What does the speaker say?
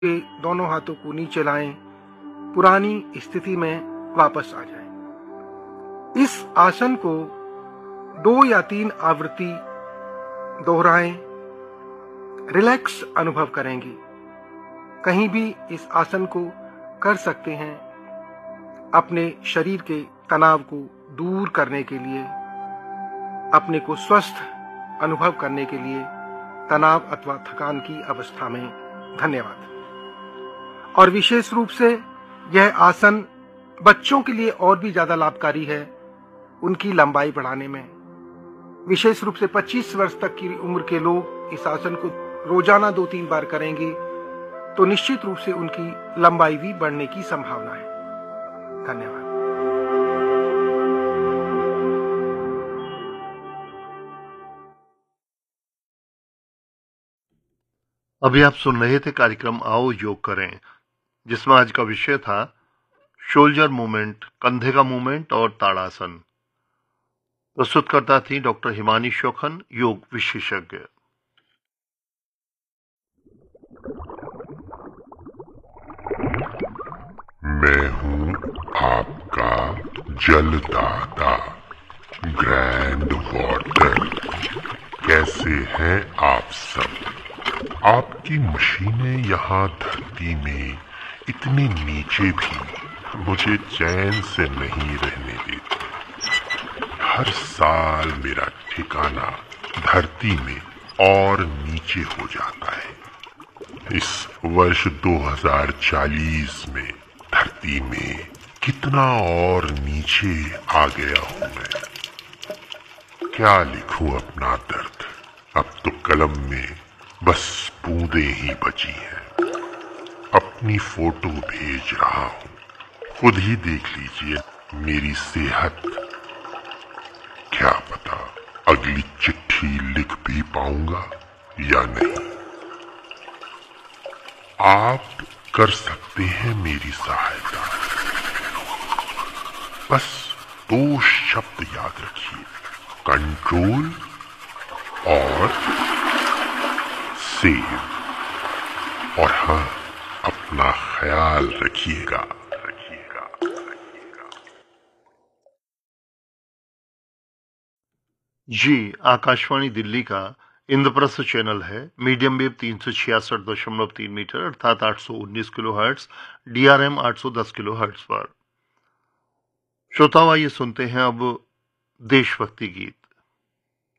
के दोनों हाथों को नीचे लाएं, पुरानी स्थिति में वापस आ जाएं। इस आसन को 2 या 3 आवृत्ति दोहराएं, रिलैक्स अनुभव करेंगे। कहीं भी इस आसन को कर सकते हैं। अपने शरीर के तनाव को दूर करने के लिए, अपने को स्वस्थ अनुभव करने के लिए तनाव अथवा थकान की अवस्था में। धन्यवाद। और विशेष रूप से यह आसन बच्चों के लिए और भी ज्यादा लाभकारी है उनकी लंबाई बढ़ाने में। विशेष रूप से 25 वर्ष तक की उम्र के लोग इस आसन को रोजाना 2-3 बार करेंगे तो निश्चित रूप से उनकी लंबाई भी बढ़ने की संभावना है। धन्यवाद। अभी आप सुन रहे थे कार्यक्रम आओ योग करें, जिसमें आज का विषय था शोल्डर मूवमेंट, कंधे का मूवमेंट और ताड़ासन। प्रस्तुतकर्ता थी डॉक्टर हिमानी शोखन, योग विशेषज्ञ। मैं हूँ आपका जलदाता ग्रैंड वाटर। कैसे हैं आप सब? आपकी मशीनें यहाँ धरती में इतने नीचे भी मुझे चैन से नहीं रहने देती। हर साल मेरा ठिकाना धरती में और नीचे हो जाता है। इस वर्ष 2040 में धरती में कितना और नीचे आ गया हूं मैं। क्या लिखूं अपना दर्द? अब तो कलम में बस बूंदें ही बची हैं। अपनी फोटो भेज रहा हूं, खुद ही देख लीजिए मेरी सेहत। क्या पता अगली चिट्ठी लिख भी पाऊंगा या नहीं। आप कर सकते हैं मेरी सहायता। बस 2 शब्द याद रखिए, कंट्रोल और सेव। और हाँ, अपना ख्याल रखिएगा। जी, आकाशवाणी दिल्ली का इंद्रप्रस्थ चैनल है। मीडियम वेव 366.3 मीटर अर्थात 819 किलोहर्ट्ज, DRM 810 किलोहर्ट्ज पर। श्रोताओं, आइए सुनते हैं अब देशभक्ति गीत।